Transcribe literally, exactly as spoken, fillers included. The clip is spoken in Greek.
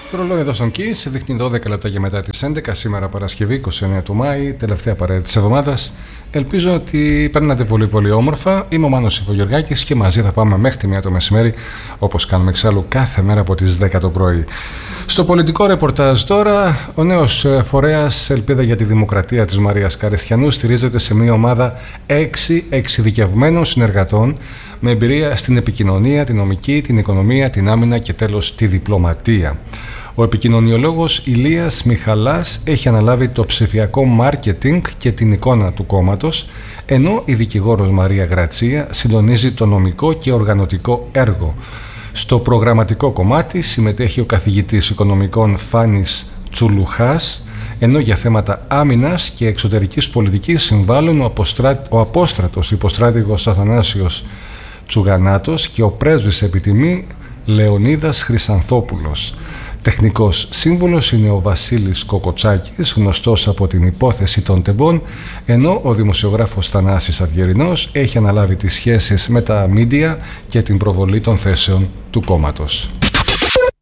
Το ρολόι εδώ στον Kiss δείχνει δώδεκα λεπτά και μετά τις έντεκα, σήμερα Παρασκευή είκοσι εννέα του Μάη, τελευταία παρέα της εβδομάδας. Ελπίζω ότι περνάτε πολύ πολύ όμορφα. Είμαι ο Μάνος Ιφογεωργάκης και μαζί θα πάμε μέχρι τη μία το μεσημέρι, όπως κάνουμε εξάλλου κάθε μέρα από τις δέκα το πρωί. Στο πολιτικό ρεπορτάζ τώρα, ο νέος φορέας Ελπίδα για τη Δημοκρατία της Μαρίας Καριστιανού στηρίζεται σε μια ομάδα έξι εξειδικευμένων συνεργατών με εμπειρία στην επικοινωνία, την νομική, την οικονομία, την άμυνα και τέλος τη διπλωματία. Ο επικοινωνιολόγος Ηλίας Μιχαλάς έχει αναλάβει το ψηφιακό μάρκετινγκ και την εικόνα του κόμματος, ενώ η δικηγόρος Μαρία Γρατσία συντονίζει το νομικό και οργανωτικό έργο. Στο προγραμματικό κομμάτι συμμετέχει ο καθηγητής οικονομικών Φάνης Τσουλουχάς, ενώ για θέματα άμυνας και εξωτερικής πολιτικής συμβάλλουν ο, αποστρά... ο απόστρατος υποστράτηγος Αθανάσιος Τσουγανάτος και ο πρέσβης επιτιμή Λεωνίδας Χρυσανθόπουλος. Τεχνικός σύμβουλος είναι ο Βασίλης Κοκοτσάκης, γνωστός από την υπόθεση των τεμπών, ενώ ο δημοσιογράφος Θανάσης Αυγερινός έχει αναλάβει τις σχέσεις με τα μίντια και την προβολή των θέσεων του κόμματος.